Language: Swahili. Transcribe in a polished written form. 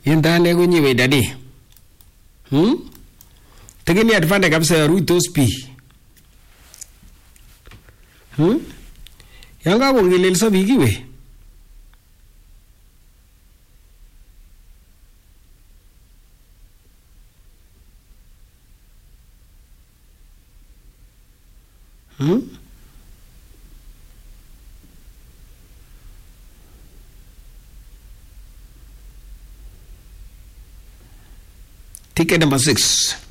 Yendane kunyiwe dadi. Tegeni advance kabisa ruitos pi. Yanga kongelelso biik iwe. Ticket number 6.